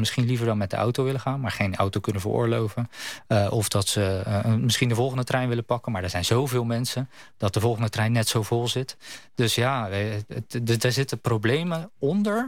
misschien liever dan met de auto willen gaan, maar geen auto kunnen veroorloven. Of dat ze misschien de volgende trein willen pakken, maar er zijn zoveel mensen dat de volgende trein net zo vol zit. Dus ja, er zitten problemen onder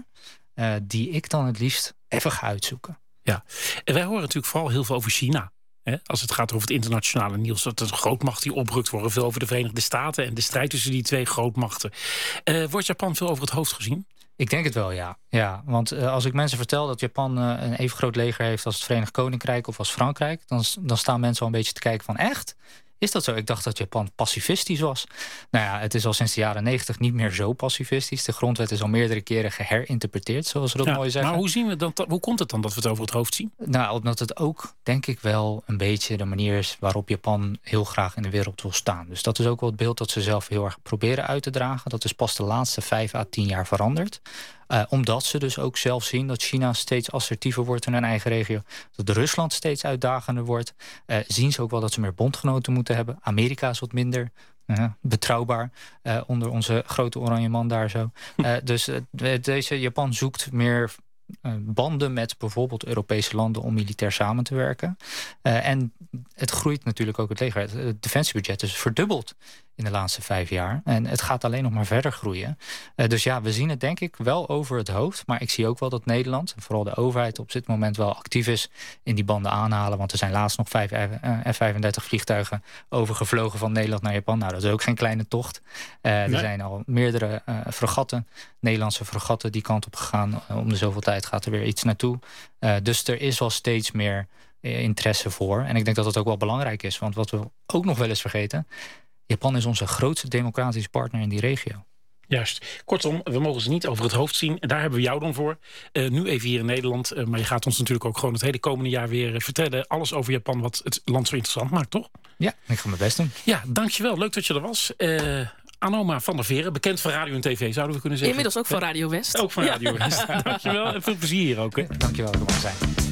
die ik dan het liefst even ga uitzoeken. Ja, en wij horen natuurlijk vooral heel veel over China. Als het gaat over het internationale nieuws, dat het een grootmacht die oprukt, worden veel over de Verenigde Staten en de strijd tussen die twee grootmachten. Wordt Japan veel over het hoofd gezien? Ik denk het wel, ja. Want als ik mensen vertel dat Japan een even groot leger heeft als het Verenigd Koninkrijk of als Frankrijk, dan staan mensen al een beetje te kijken van echt? Is dat zo? Ik dacht dat Japan pacifistisch was. Nou ja, het is al sinds de jaren 90 niet meer zo pacifistisch. De grondwet is al meerdere keren geherinterpreteerd, zoals we dat mooi zeggen. Maar hoe komt het dan dat we het over het hoofd zien? Nou, omdat het ook, denk ik wel, een beetje de manier is waarop Japan heel graag in de wereld wil staan. Dus dat is ook wel het beeld dat ze zelf heel erg proberen uit te dragen. Dat is pas de laatste 5 à 10 jaar veranderd. Omdat ze dus ook zelf zien dat China steeds assertiever wordt in hun eigen regio. Dat Rusland steeds uitdagender wordt. Zien ze ook wel dat ze meer bondgenoten moeten hebben. Amerika is wat minder betrouwbaar onder onze grote oranje man daar zo. Dus deze Japan zoekt meer banden met bijvoorbeeld Europese landen om militair samen te werken. En het groeit natuurlijk ook het leger. Het defensiebudget is verdubbeld in de laatste 5 jaar. En het gaat alleen nog maar verder groeien. Dus ja, we zien het denk ik wel over het hoofd. Maar ik zie ook wel dat Nederland, en vooral de overheid, op dit moment wel actief is in die banden aanhalen. Want er zijn laatst nog 5 F-35 vliegtuigen overgevlogen van Nederland naar Japan. Nou, dat is ook geen kleine tocht. Er zijn al meerdere fregatten, Nederlandse fregatten, die kant op gegaan. Om de zoveel tijd gaat er weer iets naartoe. Dus er is wel steeds meer interesse voor. En ik denk dat dat ook wel belangrijk is. Want wat we ook nog wel eens vergeten, Japan is onze grootste democratische partner in die regio. Juist. Kortom, we mogen ze niet over het hoofd zien. En daar hebben we jou dan voor. Nu even hier in Nederland. Maar je gaat ons natuurlijk ook gewoon het hele komende jaar weer vertellen. Alles over Japan wat het land zo interessant maakt, toch? Ja, ik ga mijn best doen. Ja, dankjewel. Leuk dat je er was. Anoma van der Veren, bekend van radio en tv, zouden we kunnen zeggen. Inmiddels ook van Radio West. Ook van Radio West. Dankjewel en veel plezier hier ook. Hè. Dankjewel dat we zijn.